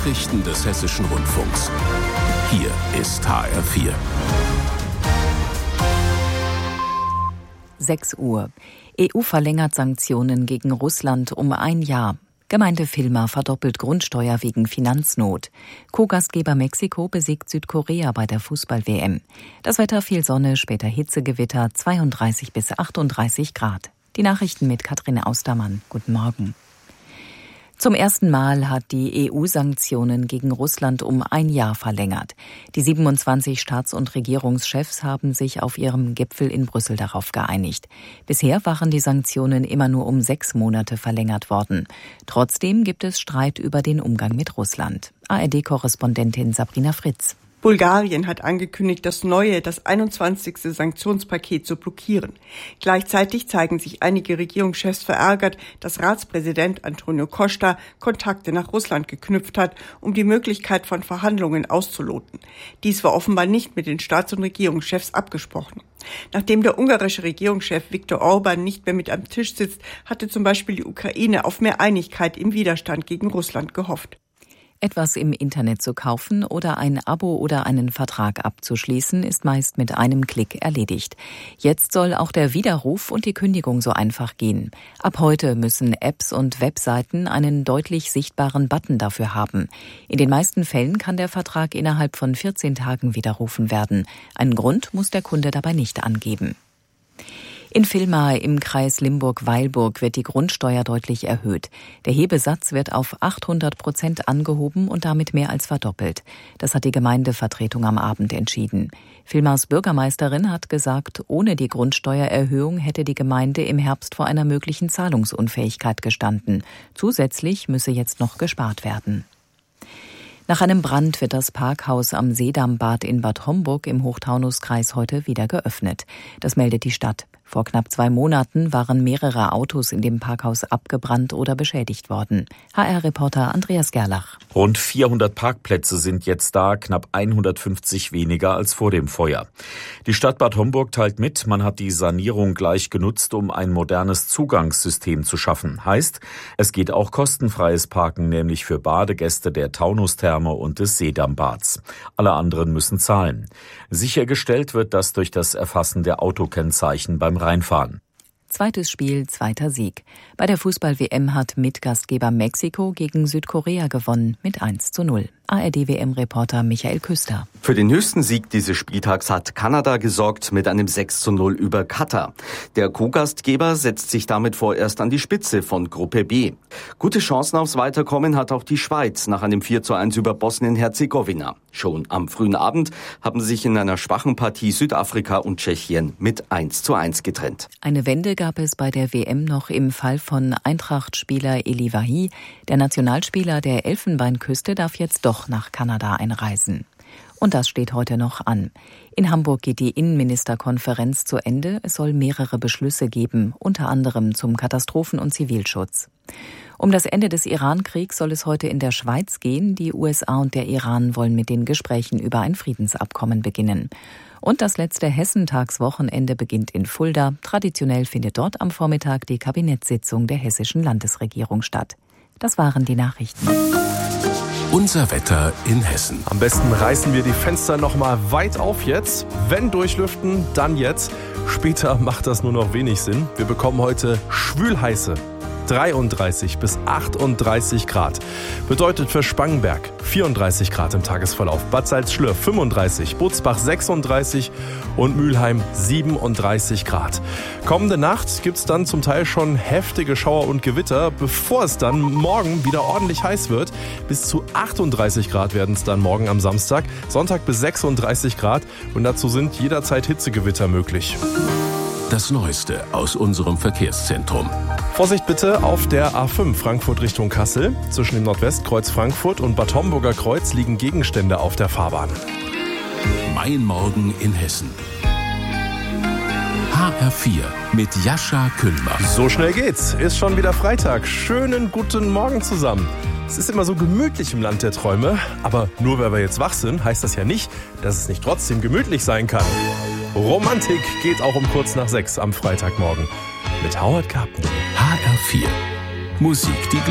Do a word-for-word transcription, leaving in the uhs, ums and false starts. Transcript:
Nachrichten des Hessischen Rundfunks. Hier ist H R vier. sechs Uhr. E U verlängert Sanktionen gegen Russland um ein Jahr. Gemeinde Villmar verdoppelt Grundsteuer wegen Finanznot. Co-Gastgeber Mexiko besiegt Südkorea bei der Fußball-W M. Das Wetter: viel Sonne, später Hitzegewitter, zweiunddreißig bis achtunddreißig Grad. Die Nachrichten mit Katrin Austermann. Guten Morgen. Zum ersten Mal hat die E U Sanktionen gegen Russland um ein Jahr verlängert. Die siebenundzwanzig Staats- und Regierungschefs haben sich auf ihrem Gipfel in Brüssel darauf geeinigt. Bisher waren die Sanktionen immer nur um sechs Monate verlängert worden. Trotzdem gibt es Streit über den Umgang mit Russland. A R D-Korrespondentin Sabrina Fritz. Bulgarien hat angekündigt, das neue, das einundzwanzigste Sanktionspaket zu blockieren. Gleichzeitig zeigen sich einige Regierungschefs verärgert, dass Ratspräsident Antonio Costa Kontakte nach Russland geknüpft hat, um die Möglichkeit von Verhandlungen auszuloten. Dies war offenbar nicht mit den Staats- und Regierungschefs abgesprochen. Nachdem der ungarische Regierungschef Viktor Orban nicht mehr mit am Tisch sitzt, hatte zum Beispiel die Ukraine auf mehr Einigkeit im Widerstand gegen Russland gehofft. Etwas im Internet zu kaufen oder ein Abo oder einen Vertrag abzuschließen, ist meist mit einem Klick erledigt. Jetzt soll auch der Widerruf und die Kündigung so einfach gehen. Ab heute müssen Apps und Webseiten einen deutlich sichtbaren Button dafür haben. In den meisten Fällen kann der Vertrag innerhalb von vierzehn Tagen widerrufen werden. Einen Grund muss der Kunde dabei nicht angeben. In Villmar im Kreis Limburg-Weilburg wird die Grundsteuer deutlich erhöht. Der Hebesatz wird auf achthundert Prozent angehoben und damit mehr als verdoppelt. Das hat die Gemeindevertretung am Abend entschieden. Villmars Bürgermeisterin hat gesagt, ohne die Grundsteuererhöhung hätte die Gemeinde im Herbst vor einer möglichen Zahlungsunfähigkeit gestanden. Zusätzlich müsse jetzt noch gespart werden. Nach einem Brand wird das Parkhaus am Seedammbad in Bad Homburg im Hochtaunuskreis heute wieder geöffnet. Das meldet die Stadt. Vor knapp zwei Monaten waren mehrere Autos in dem Parkhaus abgebrannt oder beschädigt worden. H R-Reporter Andreas Gerlach. Rund vierhundert Parkplätze sind jetzt da, knapp hundertfünfzig weniger als vor dem Feuer. Die Stadt Bad Homburg teilt mit, man hat die Sanierung gleich genutzt, um ein modernes Zugangssystem zu schaffen. Heißt, es geht auch kostenfreies Parken, nämlich für Badegäste der Taunustherme und des Seedammbads. Alle anderen müssen zahlen. Sichergestellt wird das durch das Erfassen der Autokennzeichen beim Reinfahren. Zweites Spiel, zweiter Sieg. Bei der Fußball-W M hat Mitgastgeber Mexiko gegen Südkorea gewonnen mit eins zu null. A R D-W M-Reporter Michael Küster. Für den höchsten Sieg dieses Spieltags hat Kanada gesorgt mit einem sechs zu null über Katar. Der Co-Gastgeber setzt sich damit vorerst an die Spitze von Gruppe B. Gute Chancen aufs Weiterkommen hat auch die Schweiz nach einem vier zu eins über Bosnien-Herzegowina. Schon am frühen Abend haben sich in einer schwachen Partie Südafrika und Tschechien mit eins zu eins getrennt. Eine Wende gab es bei der W M noch im Fall von Eintracht-Spieler Eli Wahi. Der Nationalspieler der Elfenbeinküste darf jetzt doch nach Kanada einreisen. Und das steht heute noch an. In Hamburg geht die Innenministerkonferenz zu Ende. Es soll mehrere Beschlüsse geben, unter anderem zum Katastrophen- und Zivilschutz. Um das Ende des Iran-Kriegs soll es heute in der Schweiz gehen. Die U S A und der Iran wollen mit den Gesprächen über ein Friedensabkommen beginnen. Und das letzte Hessentagswochenende beginnt in Fulda. Traditionell findet dort am Vormittag die Kabinettssitzung der hessischen Landesregierung statt. Das waren die Nachrichten. Unser Wetter in Hessen. Am besten reißen wir die Fenster noch mal weit auf jetzt. Wenn durchlüften, dann jetzt. Später macht das nur noch wenig Sinn. Wir bekommen heute schwülheiße dreiunddreißig bis achtunddreißig Grad. Bedeutet für Spangenberg vierunddreißig Grad im Tagesverlauf, Bad Salzschlirf fünfunddreißig, Butzbach sechsunddreißig und Mülheim siebenunddreißig Grad. Kommende Nacht gibt's dann zum Teil schon heftige Schauer und Gewitter, bevor es dann morgen wieder ordentlich heiß wird. Bis zu achtunddreißig Grad werden es dann morgen am Samstag, Sonntag bis sechsunddreißig Grad und dazu sind jederzeit Hitzegewitter möglich. Das Neueste aus unserem Verkehrszentrum. Vorsicht bitte auf der A fünf Frankfurt Richtung Kassel. Zwischen dem Nordwestkreuz Frankfurt und Bad Homburger Kreuz liegen Gegenstände auf der Fahrbahn. Mein Morgen in Hessen. H R vier mit Jascha Kühlmann. So schnell geht's. Ist schon wieder Freitag. Schönen guten Morgen zusammen. Es ist immer so gemütlich im Land der Träume. Aber nur weil wir jetzt wach sind, heißt das ja nicht, dass es nicht trotzdem gemütlich sein kann. Romantik geht auch um kurz nach sechs am Freitagmorgen. Mit Howard Carpenter. H R vier. Musik, die